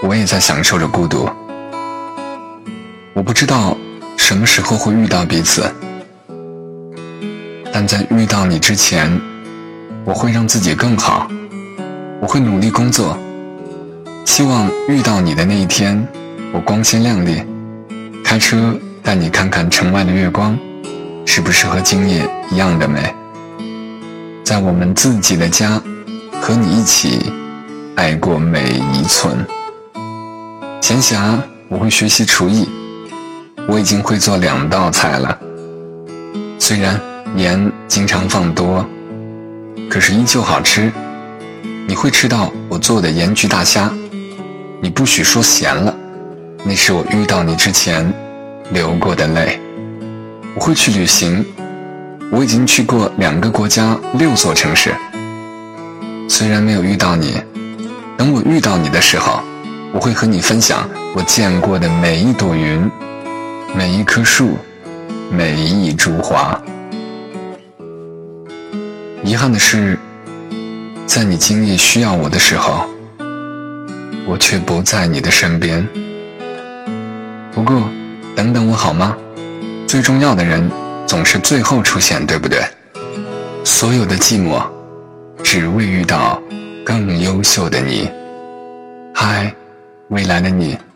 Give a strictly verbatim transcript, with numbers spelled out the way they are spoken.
我也在享受着孤独。我不知道什么时候会遇到彼此，但在遇到你之前，我会让自己更好，我会努力工作，希望遇到你的那一天，我光鲜亮丽，开车带你看看城外的月光，是不是和今夜一样的美？在我们自己的家，和你一起爱过每一寸。闲暇我会学习厨艺，我已经会做两道菜了，虽然盐经常放多，可是依旧好吃。你会吃到我做的盐焗大虾，你不许说咸了，那是我遇到你之前流过的泪。我会去旅行，我已经去过两个国家六座城市，虽然没有遇到你，等我遇到你的时候，我会和你分享我见过的每一朵云，每一棵树，每一株花。遗憾的是，在你今夜需要我的时候，我却不在你的身边。不过等等我好吗？最重要的人总是最后出现，对不对？所有的寂寞只为遇到更优秀的你。嗨，未来的你，